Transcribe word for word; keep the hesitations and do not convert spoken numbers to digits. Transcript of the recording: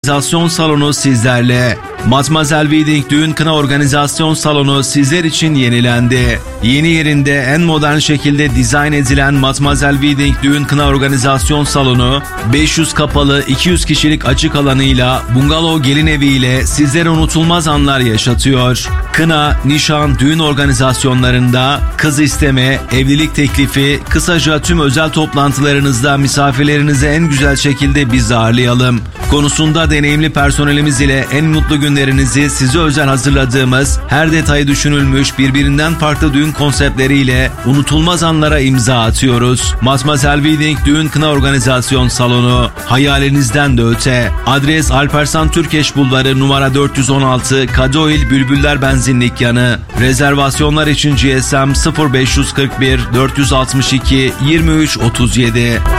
Organizasyon salonu sizlerle. Matmazel Wedding Düğün Kına Organizasyon Salonu sizler için yenilendi. Yeni yerinde en modern şekilde dizayn edilen Matmazel Wedding Düğün Kına Organizasyon Salonu, beş yüz kapalı iki yüz kişilik açık alanıyla bungalov gelin eviyle sizlere unutulmaz anlar yaşatıyor. Kına, nişan, düğün organizasyonlarında, kız isteme, evlilik teklifi, kısaca tüm özel toplantılarınızda misafirlerinizi en güzel şekilde biz ağırlayalım konusunda deneyimli personelimiz ile en mutlu günlerinizi size özel hazırladığımız, her detayı düşünülmüş birbirinden farklı düğün konseptleriyle unutulmaz anlara imza atıyoruz. Matmazel Wedding Düğün Kına Organizasyon Salonu, hayalinizden de öte. Adres Alparslan Türkeş Bulvarı numara dört yüz on altı, Kadıoğil Bülbüller Benzinlik yanı. Rezervasyonlar için G S M sıfır beş kırk bir dört altı iki yirmi üç otuz yedi.